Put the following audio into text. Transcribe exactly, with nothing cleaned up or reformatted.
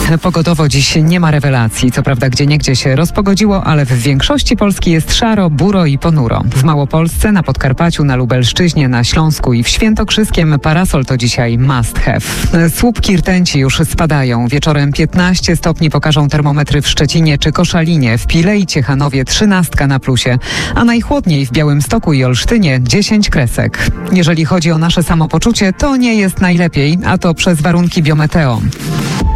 Pogodowo dziś nie ma rewelacji. Co prawda gdzieniegdzie się rozpogodziło, ale w większości Polski jest szaro, buro i ponuro. W Małopolsce, na Podkarpaciu, na Lubelszczyźnie, na Śląsku i w Świętokrzyskiem parasol to dzisiaj must have. Słupki rtęci już spadają. Wieczorem piętnaście stopni pokażą termometry w Szczecinie czy Koszalinie. W Pile i Ciechanowie trzynastka na plusie. A najchłodniej w Białymstoku i Olsztynie dziesięć kresek. Jeżeli chodzi o nasze samopoczucie, to nie jest najlepiej, a to przez warunki biometeo.